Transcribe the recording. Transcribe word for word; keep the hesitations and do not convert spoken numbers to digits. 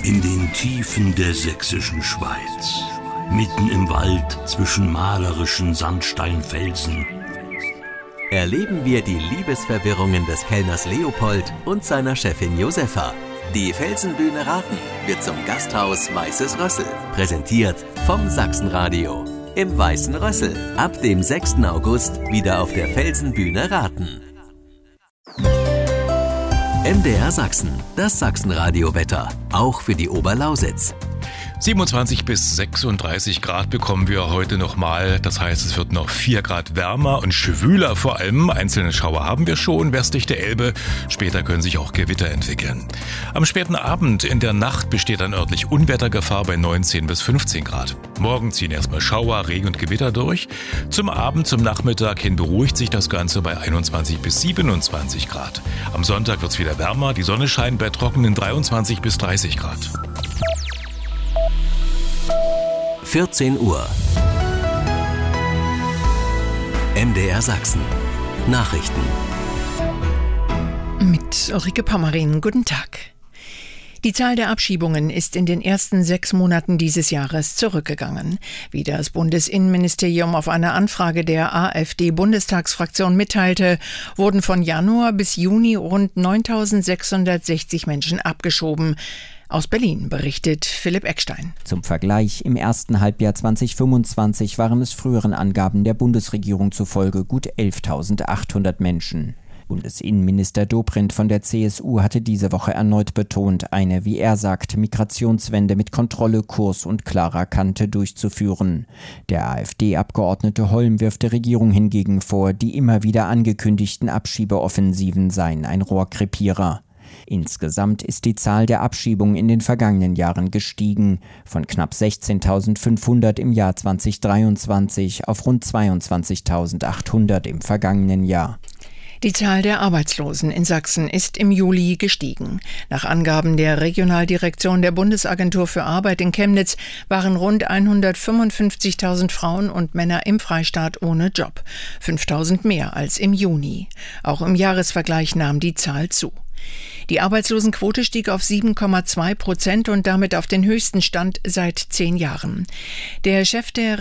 In den Tiefen der sächsischen Schweiz, mitten im Wald zwischen malerischen Sandsteinfelsen, erleben wir die Liebesverwirrungen des Kellners Leopold und seiner Chefin Josefa. Die Felsenbühne Rathen wird zum Gasthaus Weißes Rössel, präsentiert vom Sachsenradio. Im Weißen Rössel, ab dem sechsten August wieder auf der Felsenbühne Rathen. M D R Sachsen, das Sachsenradio-Wetter, auch für die Oberlausitz. siebenundzwanzig bis sechsunddreißig Grad bekommen wir heute nochmal. Das heißt, es wird noch vier Grad wärmer und schwüler vor allem. Einzelne Schauer haben wir schon westlich der Elbe. Später können sich auch Gewitter entwickeln. Am späten Abend in der Nacht besteht dann örtlich Unwettergefahr bei neunzehn bis fünfzehn Grad. Morgen ziehen erstmal Schauer, Regen und Gewitter durch. Zum Abend, zum Nachmittag hin beruhigt sich das Ganze bei einundzwanzig bis siebenundzwanzig Grad. Am Sonntag wird es wieder wärmer. Die Sonne scheint bei trockenen dreiundzwanzig bis dreißig Grad. vierzehn Uhr. M D R Sachsen. Nachrichten. Mit Ulrike Pommerin. Guten Tag. Die Zahl der Abschiebungen ist in den ersten sechs Monaten dieses Jahres zurückgegangen. Wie das Bundesinnenministerium auf eine Anfrage der AfD-Bundestagsfraktion mitteilte, wurden von Januar bis Juni rund neuntausendsechshundertsechzig Menschen abgeschoben. Aus Berlin berichtet Philipp Eckstein. Zum Vergleich, im ersten Halbjahr zweitausendfünfundzwanzig waren es früheren Angaben der Bundesregierung zufolge gut elftausendachthundert Menschen. Bundesinnenminister Dobrindt von der C S U hatte diese Woche erneut betont, eine, wie er sagt, Migrationswende mit Kontrolle, Kurs und klarer Kante durchzuführen. Der AfD-Abgeordnete Holm wirft der Regierung hingegen vor, die immer wieder angekündigten Abschiebeoffensiven seien ein Rohrkrepierer. Insgesamt ist die Zahl der Abschiebungen in den vergangenen Jahren gestiegen, von knapp sechzehntausendfünfhundert im Jahr zweitausenddreiundzwanzig auf rund zweiundzwanzigtausendachthundert im vergangenen Jahr. Die Zahl der Arbeitslosen in Sachsen ist im Juli gestiegen. Nach Angaben der Regionaldirektion der Bundesagentur für Arbeit in Chemnitz waren rund hundertfünfundfünfzigtausend Frauen und Männer im Freistaat ohne Job, fünftausend mehr als im Juni. Auch im Jahresvergleich nahm die Zahl zu. Die Arbeitslosenquote stieg auf sieben Komma zwei Prozent und damit auf den höchsten Stand seit zehn Jahren. Der Chef der